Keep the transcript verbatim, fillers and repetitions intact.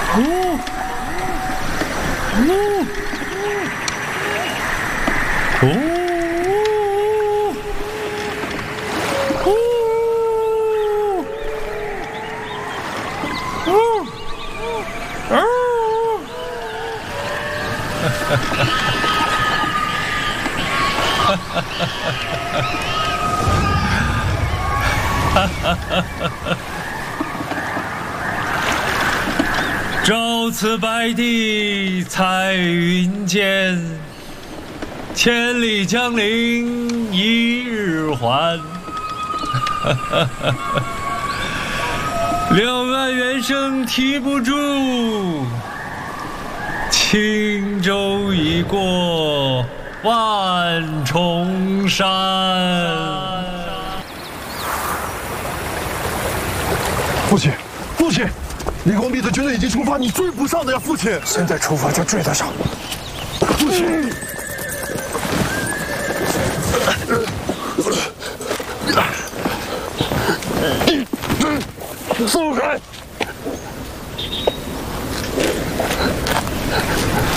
哦哦哦。 朝辞白帝彩云间，千里江陵一日还。两岸猿声啼不住，轻舟已过万重山。 父亲，父亲，李光弼的军队已经出发，你追不上的呀，父亲！ 现在出发就追得上。 父亲，松开！